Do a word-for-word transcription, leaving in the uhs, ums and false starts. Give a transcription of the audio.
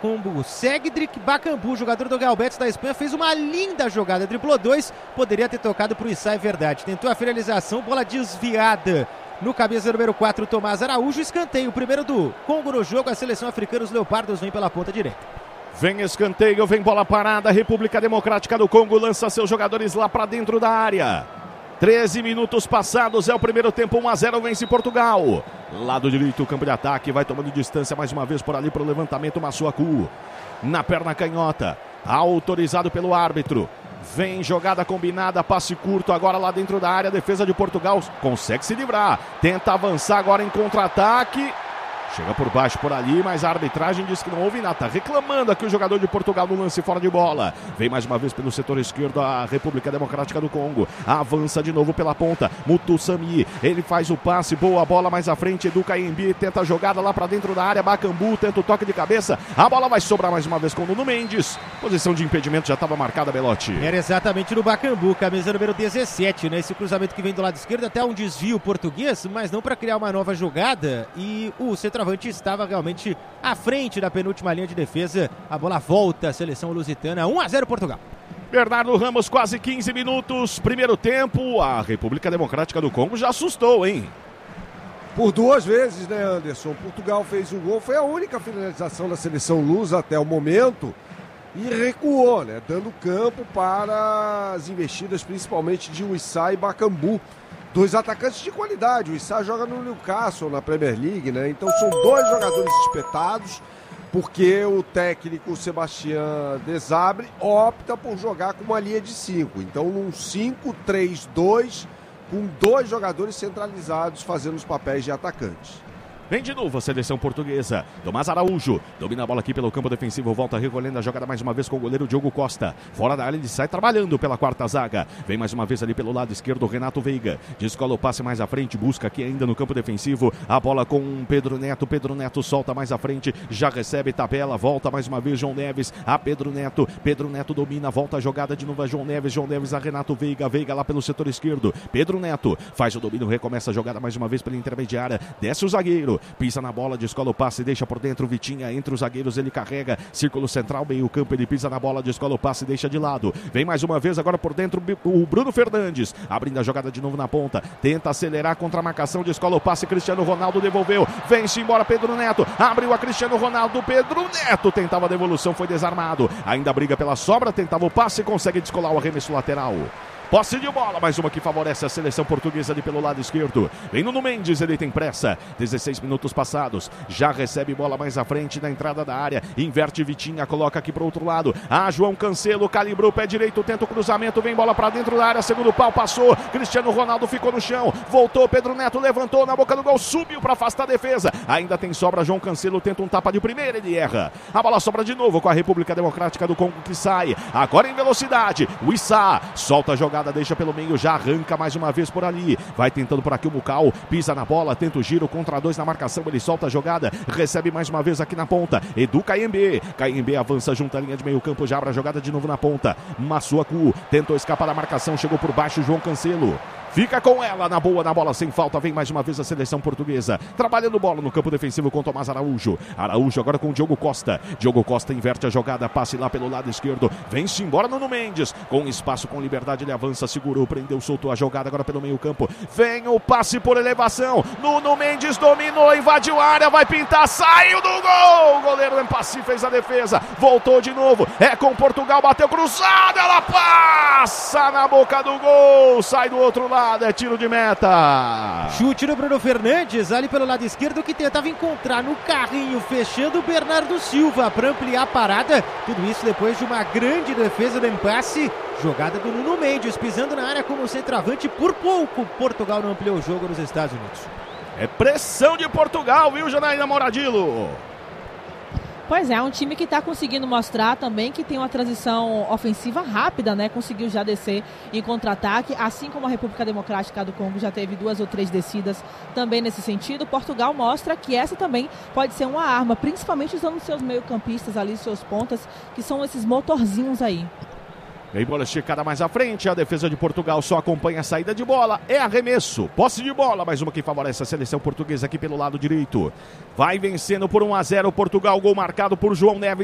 com o Cedric Bakambu, jogador do Real Betis da Espanha, fez uma linda jogada, driblou dois, poderia ter tocado pro Issa, é verdade. Tentou a finalização, bola desviada no cabeça número quatro, Tomás Araújo, escanteio, o primeiro do Congo no jogo, a seleção africana, os Leopardos vem pela ponta direita. Vem escanteio, vem bola parada, República Democrática do Congo lança seus jogadores lá para dentro da área. treze minutos passados, é o primeiro tempo, um a zero, vence Portugal. Lado direito, campo de ataque, vai tomando distância mais uma vez por ali para o levantamento, Massuaku. Na perna canhota, autorizado pelo árbitro. Vem jogada combinada, passe curto agora lá dentro da área, defesa de Portugal consegue se livrar, tenta avançar agora em contra-ataque. Chega por baixo por ali, mas a arbitragem diz que não houve nada. Tá reclamando aqui o jogador de Portugal no lance fora de bola. Vem mais uma vez pelo setor esquerdo a República Democrática do Congo. Avança de novo pela ponta. Mutu Sami, ele faz o passe, boa bola mais à frente. Edu Caembi tenta a jogada lá pra dentro da área. Bakambu tenta o toque de cabeça. A bola vai sobrar mais uma vez com o Nuno Mendes. Posição de impedimento já estava marcada, Belotti. Era exatamente no Bakambu, camisa número dezessete, né? Esse cruzamento que vem do lado esquerdo, até um desvio português, mas não para criar uma nova jogada. E o centroavante estava realmente à frente da penúltima linha de defesa. A bola volta à seleção lusitana. um a zero Portugal. Bernardo Ramos, quase quinze minutos. Primeiro tempo, a República Democrática do Congo já assustou, hein? Por duas vezes, né, Anderson? Portugal fez um gol. Foi a única finalização da seleção lusa até o momento. E recuou, né? Dando campo para as investidas, principalmente de Issa e Bakambu. Dois atacantes de qualidade. O Issa joga no Newcastle, na Premier League, né? Então são dois jogadores espetados, porque o técnico Sebastião Desabre opta por jogar com uma linha de cinco. Então num cinco três dois, com dois jogadores centralizados fazendo os papéis de atacantes. Vem de novo a seleção portuguesa. Tomás Araújo domina a bola aqui pelo campo defensivo. Volta recolhendo a jogada mais uma vez com o goleiro Diogo Costa. Fora da área, ele sai trabalhando pela quarta zaga. Vem mais uma vez ali pelo lado esquerdo Renato Veiga. Descola o passe mais à frente. Busca aqui ainda no campo defensivo. A bola com Pedro Neto. Pedro Neto solta mais à frente. Já recebe tabela. Volta mais uma vez João Neves a Pedro Neto. Pedro Neto domina. Volta a jogada de novo a João Neves. João Neves a Renato Veiga. Veiga lá pelo setor esquerdo. Pedro Neto faz o domínio. Recomeça a jogada mais uma vez pela intermediária. Desce o zagueiro. Pisa na bola, descola o passe, deixa por dentro Vitinha, entre os zagueiros ele carrega, círculo central, meio campo, ele pisa na bola, descola o passe, deixa de lado, vem mais uma vez agora por dentro o Bruno Fernandes, abrindo a jogada de novo na ponta, tenta acelerar contra a marcação, descola o passe, Cristiano Ronaldo devolveu, vem-se embora Pedro Neto, abriu a Cristiano Ronaldo, Pedro Neto tentava a devolução, foi desarmado, ainda briga pela sobra, tentava o passe, consegue descolar o arremesso lateral. Posse de bola, mais uma que favorece a seleção portuguesa ali pelo lado esquerdo. Vem Nuno Mendes, ele tem pressa. dezesseis minutos passados. Já recebe bola mais à frente na entrada da área. Inverte Vitinha, coloca aqui pro outro lado. Ah, João Cancelo calibrou o pé direito, tenta o cruzamento. Vem bola pra dentro da área, segundo pau, passou. Cristiano Ronaldo ficou no chão. Voltou, Pedro Neto levantou na boca do gol, subiu pra afastar a defesa. Ainda tem sobra, João Cancelo tenta um tapa de primeira, ele erra. A bola sobra de novo com a República Democrática do Congo que sai. Agora em velocidade. O Issa solta a jogada. Deixa pelo meio, já arranca mais uma vez por ali, vai tentando por aqui o Mucal, pisa na bola, tenta o giro, contra dois na marcação, ele solta a jogada, recebe mais uma vez aqui na ponta, Edu Caembi, Caembi avança junto à linha de meio campo, já abre a jogada de novo na ponta, Massuaku, tentou escapar da marcação, chegou por baixo, João Cancelo. Fica com ela, na boa, na bola, sem falta, vem mais uma vez a seleção portuguesa, trabalhando bola no campo defensivo com Tomás Araújo, Araújo agora com o Diogo Costa, Diogo Costa inverte a jogada, passe lá pelo lado esquerdo, vem-se embora Nuno Mendes, com espaço, com liberdade, ele avança, segurou, prendeu, soltou a jogada agora pelo meio campo, vem o passe por elevação, Nuno Mendes dominou, invadiu a área, vai pintar, saiu do gol, o goleiro Empassi fez a defesa, voltou de novo, é com Portugal, bateu cruzada, ela passa na boca do gol, sai do outro lado, é tiro de meta. Chute no Bruno Fernandes, ali pelo lado esquerdo, que tentava encontrar no carrinho, fechando o Bernardo Silva para ampliar a parada. Tudo isso depois de uma grande defesa do Empassi. Jogada do Nuno Mendes, pisando na área como centroavante. Por pouco, Portugal não ampliou o jogo nos Estados Unidos. É pressão de Portugal, viu, Janaína Moradillo? Pois é, um time que está conseguindo mostrar também que tem uma transição ofensiva rápida, né? Conseguiu já descer em contra-ataque, assim como a República Democrática do Congo já teve duas ou três descidas também nesse sentido. Portugal mostra que essa também pode ser uma arma, principalmente usando seus meio-campistas ali, seus pontas, que são esses motorzinhos aí. Vem bola esticada mais à frente, a defesa de Portugal só acompanha a saída de bola, é arremesso, posse de bola, mais uma que favorece a seleção portuguesa aqui pelo lado direito. Vai vencendo por um a zero Portugal, gol marcado por João Neves.